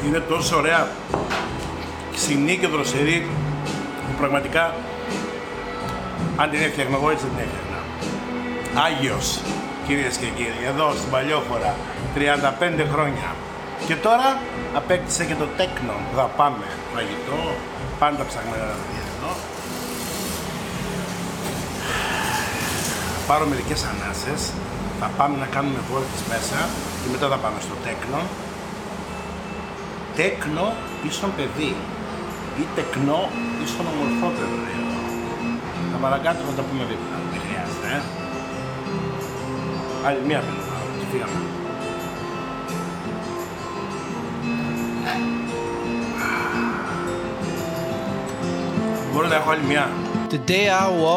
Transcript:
Είναι τόσο ωραία, ξινή και δροσερή, που πραγματικά αν την έφτιαχνα εγώ έτσι δεν την έφτιαχνα. Άγιος, κυρίες και κύριοι, εδώ στην Παλιόχώρα, 35 χρόνια. Και τώρα απέκτησε και το τέκνο. Θα πάμε φαγητό, πάντα ψάχνουμε να εδώ. Πάρω μερικές ανάσες, θα πάμε να κάνουμε βόλτες μέσα και μετά θα πάμε στο τέκνο. Τέκνο ίσον παιδί ή τεκνό ίσον ομορφότερο, λέει εδώ. Τα παρακάτω θα τα πούμε δίπλα, δεν χρειάζεται, Άλλη μία θέλω να και φύγαμε. Μπορώ να έχω άλλη μία.